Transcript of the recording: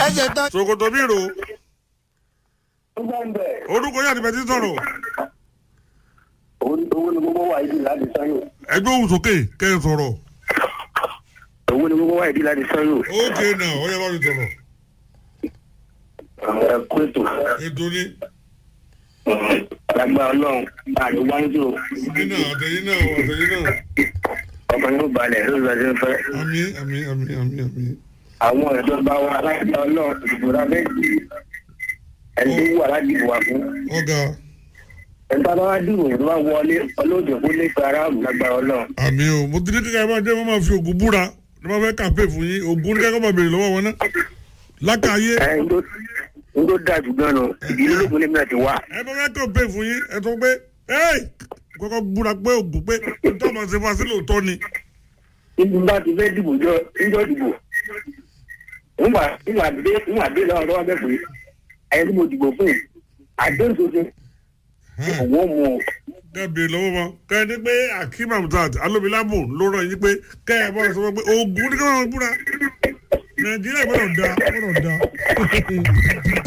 ẹ ṣe tán. Sokoto bírò. Orúkọ yàtí bẹ́ẹ̀ ti sọ̀rọ̀. Owó ni gbogbo wà ìdí láti sáyò. Ẹgbẹ́ òun sókè kẹ́ ẹ sọ̀rọ̀. Owó ni gbogbo wà ìdí láti sáyò. Ókè náà ó yẹ bá mi sọ̀rọ̀. Kó ètò. Ètò ni. Lágbára Ọlọ́run àti wáńjò. Àtẹ̀yìn náà. Ọkàn yóò balẹ̀ lórí ọjọ́ fẹ́. Àmín. Àwọn ìjọba wa lágbára Ọlọ́run ìdìbò rábẹ́ẹ̀dì. Ẹni tó wà ládìbò wà fún. Ọ̀gá. Ẹ̀ta bá wá dìbò tó bá wọlé ọlọ́jọ́ kó lé aráàlú lágbára Ọlọ́run. Àmín o, mo ti ní kíkà máa jẹ́ wọ́n máa fi ògùn búra ní wọ́n fẹ́ kàmpé fún yín, ògùn ní kẹ́kọ̀ọ́ máa béèrè lọ́wọ́ wọn náà. Lákàáyé. N tó dájú gan-an ìdílé ológun lèmi náà ti wá. Ẹ bá fẹ́ kàmpé fún yín, ẹ tó pé kọ́kọ́ búra pé ògùn pé tó máa ṣe fún wa sí lóòótọ́ ni. Ibi bá ti fẹ́ dìbò níjọ́ dìbò. Ń wà dé lọ́wọ́ lọ́wọ́ bẹ́ẹ̀ pé ẹni tí mo dìbò fún àdéhùn tó ṣe òwò mu o. Dẹ́bi lọ́wọ́ wọn kẹ́ ẹ ní pé Akeem Hamzat Alómilábò ló rán yín pé kẹ́ ẹ bá sọ pé ògùn ní kí wọ́n búra. Nàìjíríà gbọ́dọ̀ da.